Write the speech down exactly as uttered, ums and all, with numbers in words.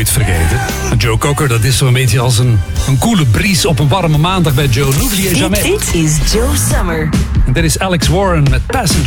nooit vergeten. Joe Cocker, dat is zo'n beetje als een, een koele bries op een warme maandag bij Joe. N'oubliez jamais. Dit is Joe Summer. En dit is Alex Warren met Passenger.